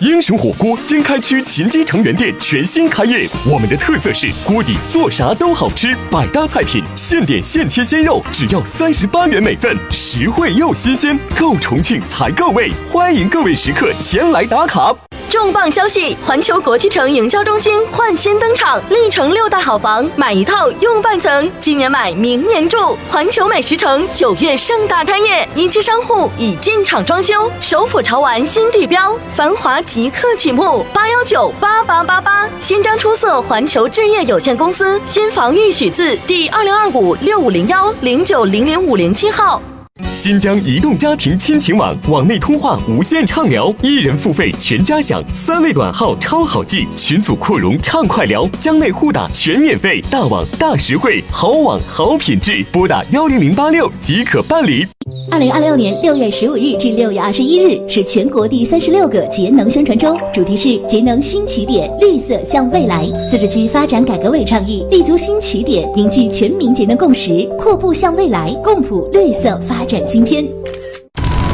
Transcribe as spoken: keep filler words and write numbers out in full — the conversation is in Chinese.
英雄火锅经开区秦基城原店全新开业，我们的特色是锅底做啥都好吃，百搭菜品，现点现切鲜肉，只要三十八元每份，实惠又新鲜，够重庆才够味，欢迎各位食客前来打卡。 重磅消息！环球国际城营销中心焕新登场，历城六大好房，买一套用半层，今年买明年住。环球美食城九月盛大开业，一期商户已进场装修，首府潮玩新地标，繁华即刻启幕，八幺九八八八八。新疆出色环球置业有限公司新房预许字第二零二五六五零幺零九零零五零七号。 新疆移动家庭亲情网，网内通话无限畅聊，一人付费全家享，三位短号超好记，群组扩容畅快聊，疆内互打全免费，大网大实惠，好网好品质，拨打幺零零八六即可办理。 二零二六年六月十五日至六月二十一日是全国第三十六个节能宣传周，主题是节能新起点，绿色向未来。自治区发展改革委倡议立足新起点，凝聚全民节能共识，阔步向未来，共谱绿色发展新篇。